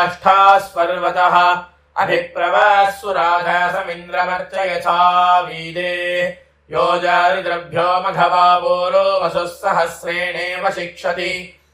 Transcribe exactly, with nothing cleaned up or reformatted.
अष्टास्पर्वतः अभिप्रवस्सुराधासमिन्द्रमर्चयथा वीदे योजारिद्रभ्यो मघवावोरो वसुः सहस्रेणेव शिक्षति।